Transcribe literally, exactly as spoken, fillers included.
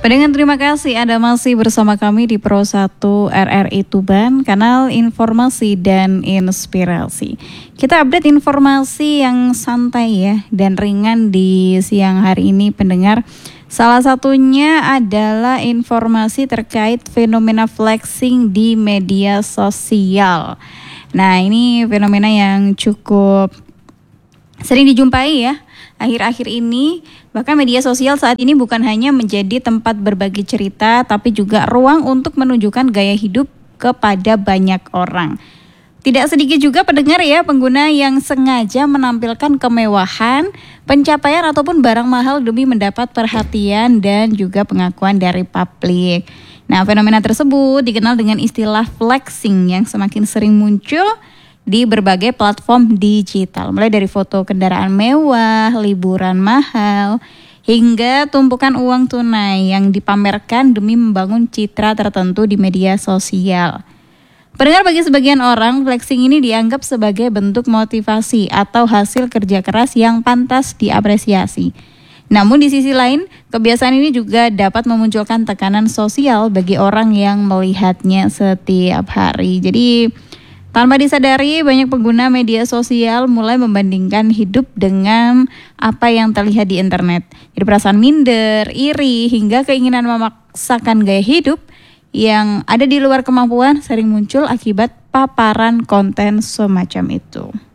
Pendengar terima kasih Anda masih bersama kami di Pro satu R R I Tuban, kanal informasi dan inspirasi. Kita update informasi yang santai ya dan ringan di siang hari ini pendengar. Salah satunya adalah informasi terkait fenomena flexing di media sosial. Nah, ini fenomena yang cukup sering dijumpai ya akhir-akhir ini. Bahkan media sosial saat ini bukan hanya menjadi tempat berbagi cerita, tapi juga ruang untuk menunjukkan gaya hidup kepada banyak orang. Tidak sedikit juga pendengar ya pengguna yang sengaja menampilkan kemewahan, pencapaian ataupun barang mahal demi mendapat perhatian dan juga pengakuan dari publik. Nah, fenomena tersebut dikenal dengan istilah flexing yang semakin sering muncul di berbagai platform digital, mulai dari foto kendaraan mewah, liburan mahal, hingga tumpukan uang tunai yang dipamerkan demi membangun citra tertentu di media sosial. Pendengar, bagi sebagian orang, flexing ini dianggap sebagai bentuk motivasi atau hasil kerja keras yang pantas diapresiasi. Namun di sisi lain, kebiasaan ini juga dapat memunculkan tekanan sosial bagi orang yang melihatnya setiap hari. Jadi tanpa disadari, banyak pengguna media sosial mulai membandingkan hidup dengan apa yang terlihat di internet. Jadi perasaan minder, iri, hingga keinginan memaksakan gaya hidup yang ada di luar kemampuan sering muncul akibat paparan konten semacam itu.